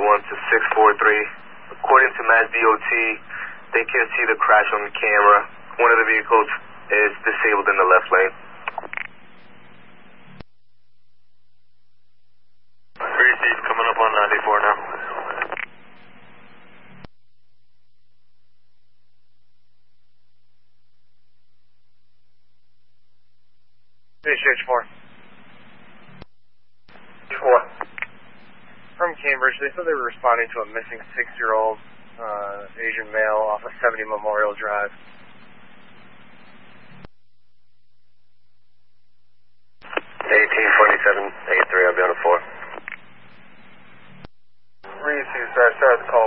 to 643. According to Mass DOT, they can see the crash on the camera. One of the vehicles is disabled in the left lane. Receive coming up on 94 now. CH4. 4. From Cambridge, they said they were responding to a missing 6-year-old Asian male off of 70 Memorial Drive. 1827, 83, I'll be on a 4. Receive, sir. Start the call.